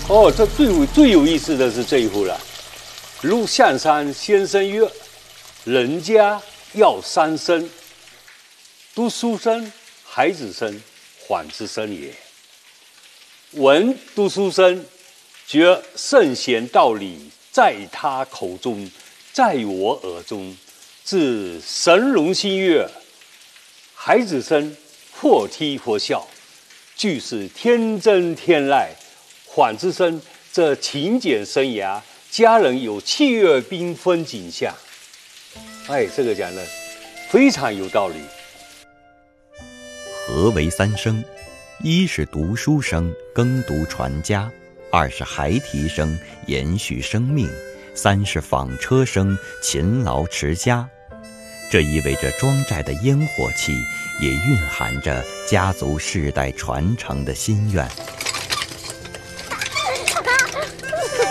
哦，这最有意思的是这一户了。陆象山先生曰：“人家要三生，读书生、孩子生、缓之生也。闻读书生，觉圣贤道理在他口中，在我耳中，自神容心悦。孩子生或踢或笑，俱是天真天籁。缓之生则勤俭生涯，家人有气月缤纷景象。”哎，这个讲的非常有道理。 何为三生？一是读书生，耕读传家；二是孩提生，延续生命；三是纺车生，勤劳持家。这意味着庄寨的烟火气，也蕴含着家族世代传承的心愿。